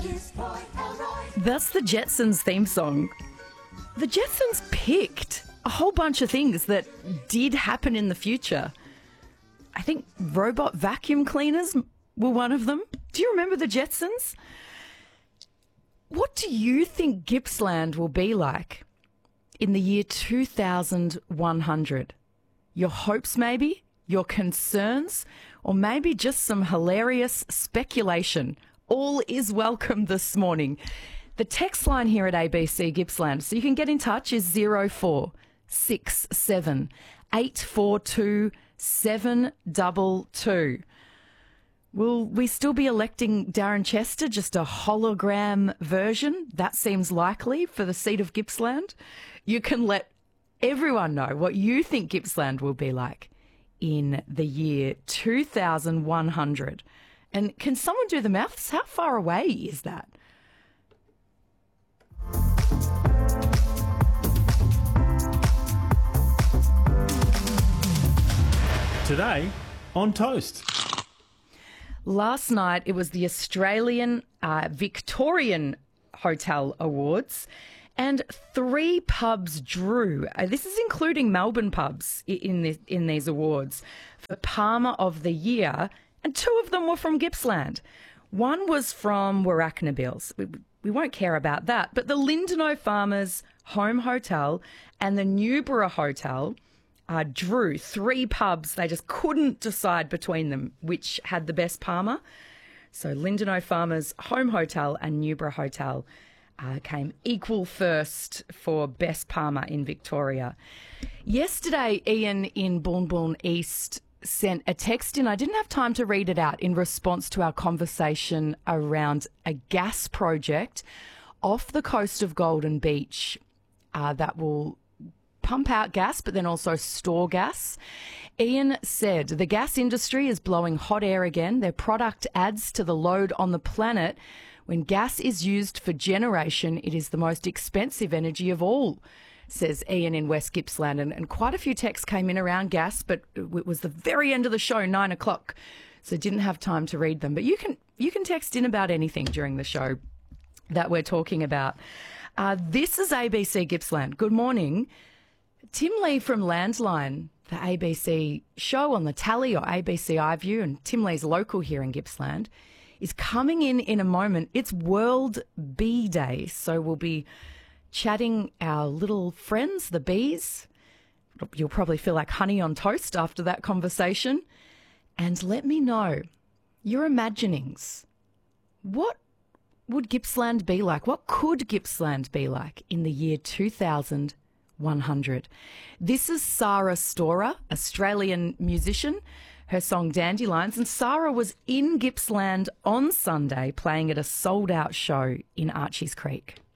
That's the Jetsons theme song. The Jetsons picked a whole bunch of things that did happen in the future. I think robot vacuum cleaners were one of them. Do you remember the Jetsons? What do you think Gippsland will be like in the year 2100? Your hopes maybe? Your concerns? Or maybe just some hilarious speculation? All is welcome this morning. The text line here at ABC Gippsland, so you can get in touch, is 0467 842 722. Will we still be electing Darren Chester, just a hologram version? That seems likely for the seat of Gippsland. You can let everyone know what you think Gippsland will be like in the year 2100. And can someone do the maths? How far away is that? Today on Toast. Last night, it was the Australian Victorian Hotel Awards, and 3 pubs drew. This is including Melbourne pubs in these awards for Palmer of the Year, and 2 of them were from Gippsland. One was from Warracknabeals. We won't care about that, but the Lindenow Farmers Home Hotel and the Newborough Hotel drew 3 pubs. They just couldn't decide between them which had the best Palmer. So Lindenow Farmers Home Hotel and Newborough Hotel came equal first for best Palmer in Victoria. Yesterday, Ian in Boonboon East sent a text in. I didn't have time to read it out in response to our conversation around a gas project off the coast of Golden Beach that will pump out gas, but then also store gas. Ian said, the gas industry is blowing hot air again. Their product adds to the load on the planet. When gas is used for generation, it is the most expensive energy of all, says Ian in West Gippsland. And quite a few texts came in around gas, but it was the very end of the show, 9 o'clock, so didn't have time to read them. But you can text in about anything during the show that we're talking about. This is ABC Gippsland. Good morning. Tim Lee from Landline, the ABC show on the Tally or ABC iView, and Tim Lee's local here in Gippsland, is coming in a moment. It's World Bee Day, so we'll be chatting our little friends, the bees. You'll probably feel like honey on toast after that conversation. And let me know your imaginings. What would Gippsland be like? What could Gippsland be like in the year 2100? This is Sarah Storer, Australian musician, her song Dandelions, and Sarah was in Gippsland on Sunday playing at a sold-out show in Archies Creek.